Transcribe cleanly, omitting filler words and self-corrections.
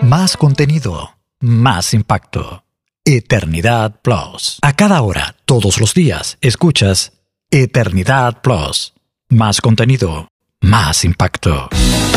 Más contenido, más impacto. Eternidad Plus. A cada hora, todos los días, escuchas Eternidad Plus. Más contenido, más impacto.